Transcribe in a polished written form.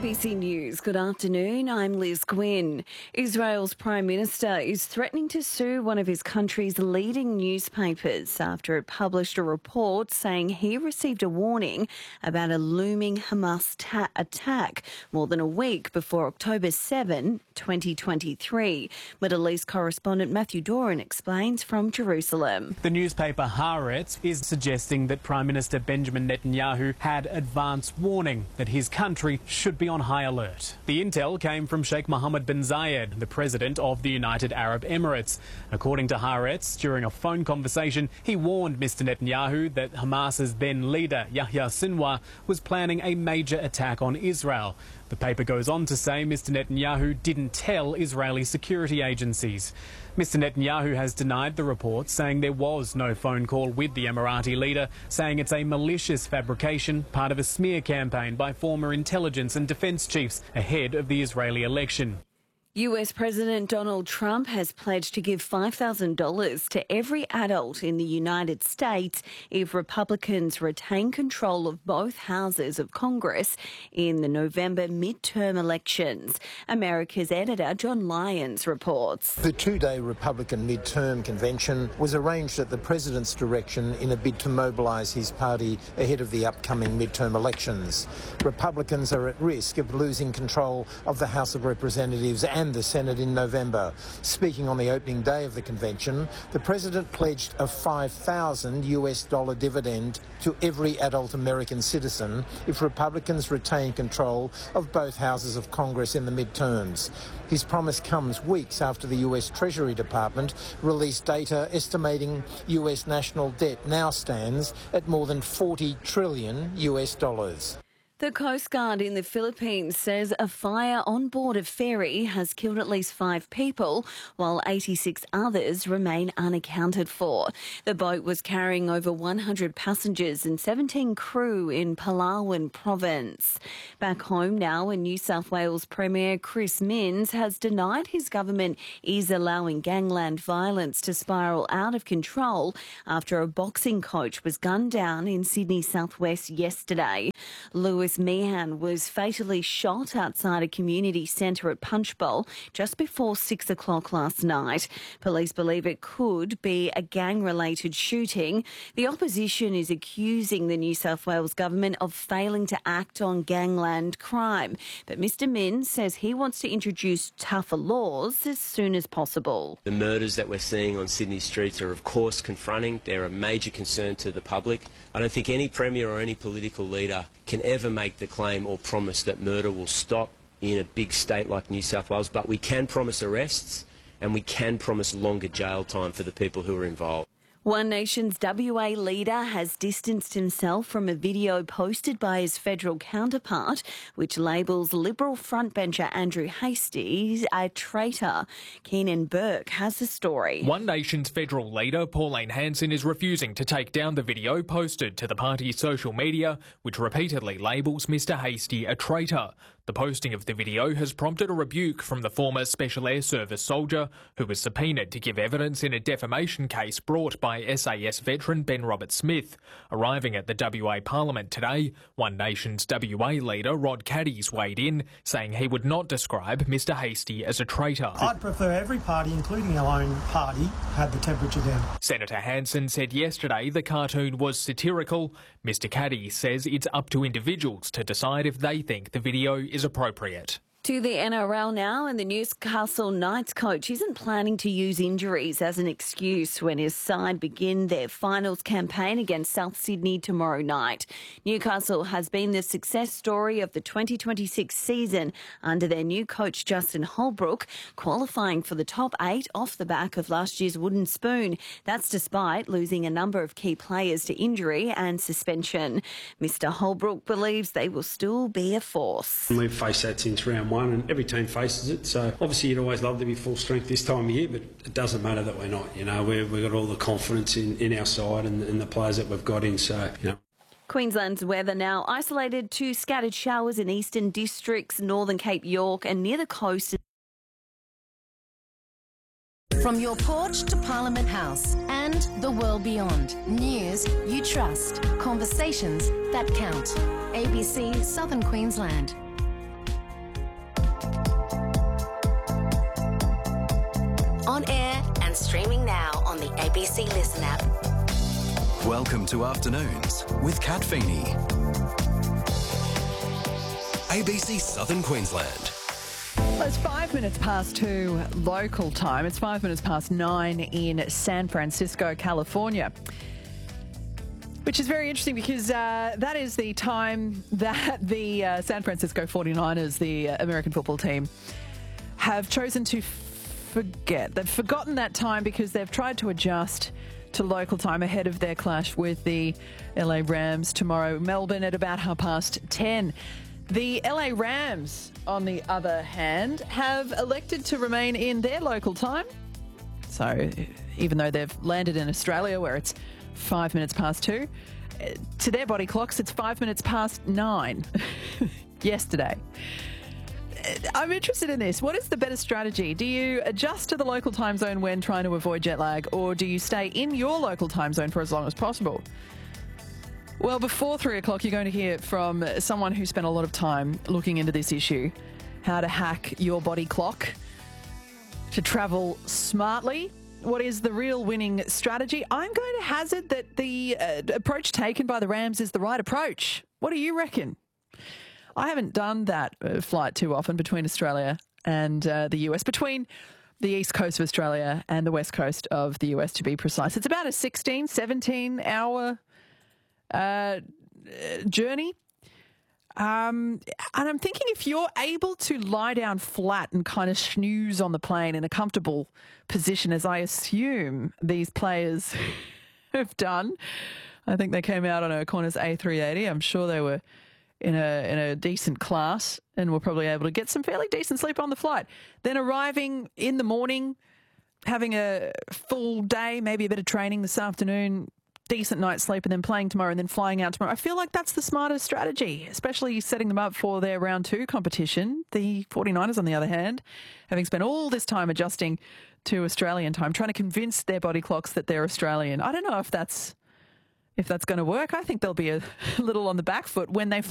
ABC News, good afternoon. I'm Liz Quinn. Israel's Prime Minister is threatening to sue one of his country's leading newspapers after it published a report saying he received a warning about a looming Hamas attack more than a week before October 7, 2023. Middle East correspondent Matthew Doran explains from Jerusalem. The newspaper Haaretz is suggesting that Prime Minister Benjamin Netanyahu had advance warning that his country should be on high alert. The intel came from Sheikh Mohammed bin Zayed, the president of the United Arab Emirates. According to Haaretz, during a phone conversation, he warned Mr. Netanyahu that Hamas's then leader, Yahya Sinwar, was planning a major attack on Israel. The paper goes on to say Mr. Netanyahu didn't tell Israeli security agencies. Mr. Netanyahu has denied the report, saying there was no phone call with the Emirati leader, saying it's a malicious fabrication, part of a smear campaign by former intelligence and defence chiefs ahead of the Israeli election. US President Donald Trump has pledged to give $5,000 to every adult in the United States if Republicans retain control of both houses of Congress in the November midterm elections. America's editor John Lyons reports. The two-day Republican midterm convention was arranged at the president's direction in a bid to mobilise his party ahead of the upcoming midterm elections. Republicans are at risk of losing control of the House of Representatives and the Senate in November. Speaking on the opening day of the convention, the president pledged a $5,000 dividend to every adult American citizen if Republicans retain control of both houses of Congress in the midterms. His promise comes weeks after the US Treasury Department released data estimating US national debt now stands at more than $40 trillion. The Coast Guard in the Philippines says a fire on board a ferry has killed at least 5 people, while 86 others remain unaccounted for. The boat was carrying over 100 passengers and 17 crew in Palawan province. Back home now, in New South Wales Premier Chris Minns has denied his government is allowing gangland violence to spiral out of control after a boxing coach was gunned down in Sydney southwest yesterday. Lewis Meehan was fatally shot outside a community centre at Punchbowl just before 6 o'clock last night. Police believe it could be a gang-related shooting. The opposition is accusing the New South Wales government of failing to act on gangland crime. But Mr Minns says he wants to introduce tougher laws as soon as possible. The murders that we're seeing on Sydney streets are of course confronting. They're a major concern to the public. I don't think any premier or any political leader can ever make the claim or promise that murder will stop in a big state like New South Wales, but we can promise arrests and we can promise longer jail time for the people who are involved. One Nation's WA leader has distanced himself from a video posted by his federal counterpart, which labels Liberal frontbencher Andrew Hastie a traitor. Keenan Burke has the story. One Nation's federal leader, Pauline Hanson, is refusing to take down the video posted to the party's social media, which repeatedly labels Mr Hastie a traitor. The posting of the video has prompted a rebuke from the former Special Air Service soldier, who was subpoenaed to give evidence in a defamation case brought by SAS veteran Ben Roberts-Smith. Arriving at the WA Parliament today, One Nation's WA leader Rod Caddies weighed in, saying he would not describe Mr Hastie as a traitor. I'd prefer every party, including our own party, had the temperature down. Senator Hanson said yesterday the cartoon was satirical. Mr Caddies says it's up to individuals to decide if they think the video is appropriate. To the NRL now, and the Newcastle Knights coach isn't planning to use injuries as an excuse when his side begin their finals campaign against South Sydney tomorrow night. Newcastle has been the success story of the 2026 season under their new coach Justin Holbrook, qualifying for the top 8 off the back of last year's wooden spoon. That's despite losing a number of key players to injury and suspension. Mr Holbrook believes they will still be a force. We've faced that since round 1 and every team faces it, so obviously you'd always love to be full strength this time of year, but it doesn't matter that we're not. You know, we've got all the confidence in our side and the players that we've got in, so, you know. Queensland's weather now isolated to scattered showers in eastern districts, northern Cape York and near the coast. From your porch to Parliament House and the world beyond. News you trust. Conversations that count. ABC Southern Queensland. Streaming now on the ABC Listen app. Welcome to Afternoons with Kat Feeney. ABC Southern Queensland. Well, it's 5 minutes past 2 local time. It's 5 minutes past 9 in San Francisco, California. Which is very interesting because that is the time that the San Francisco 49ers, the American football team, have chosen to forget. They've forgotten that time because they've tried to adjust to local time ahead of their clash with the LA Rams tomorrow. Melbourne at about 10:30. The LA Rams, on the other hand, have elected to remain in their local time. So even though they've landed in Australia where it's 5 minutes past 2, to their body clocks, it's 5 minutes past 9 yesterday. I'm interested in this. What is the better strategy? Do you adjust to the local time zone when trying to avoid jet lag, or do you stay in your local time zone for as long as possible? Well, before 3 o'clock, you're going to hear from someone who spent a lot of time looking into this issue, how to hack your body clock to travel smartly. What is the real winning strategy? I'm going to hazard that the approach taken by the Rams is the right approach. What do you reckon? I haven't done that flight too often between Australia and the US, between the east coast of Australia and the west coast of the US, to be precise. It's about a 16, 17-hour journey. And I'm thinking if you're able to lie down flat and kind of snooze on the plane in a comfortable position, as I assume these players have done. I think they came out on a Qantas A380. I'm sure they were in a decent class and were probably able to get some fairly decent sleep on the flight. Then arriving in the morning, having a full day, maybe a bit of training this afternoon, decent night's sleep, and then playing tomorrow and then flying out tomorrow. I feel like that's the smartest strategy, especially setting them up for their round 2 competition. The 49ers, on the other hand, having spent all this time adjusting to Australian time, trying to convince their body clocks that they're Australian. I don't know if that's going to work. I think they'll be a little on the back foot when they fly